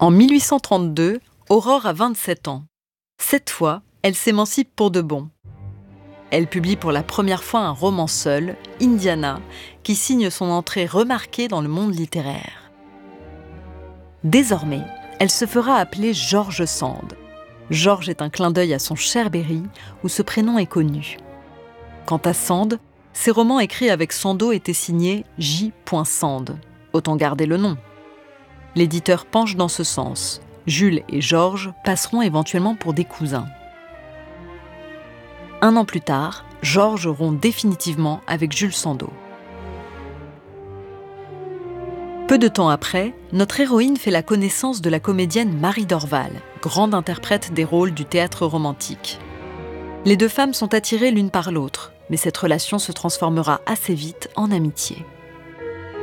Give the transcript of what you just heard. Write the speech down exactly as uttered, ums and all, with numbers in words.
En mille huit cent trente-deux, Aurore a vingt-sept ans. Cette fois, elle s'émancipe pour de bon. Elle publie pour la première fois un roman seul, Indiana, qui signe son entrée remarquée dans le monde littéraire. Désormais, elle se fera appeler George Sand. George est un clin d'œil à son cher Berry, où ce prénom est connu. Quant à Sand, ses romans écrits avec son dos étaient signés J. Sand. Autant garder le nom. L'éditeur penche dans ce sens. Jules et Georges passeront éventuellement pour des cousins. Un an plus tard, Georges rompt définitivement avec Jules Sandeau. Peu de temps après, notre héroïne fait la connaissance de la comédienne Marie Dorval, grande interprète des rôles du théâtre romantique. Les deux femmes sont attirées l'une par l'autre, mais cette relation se transformera assez vite en amitié.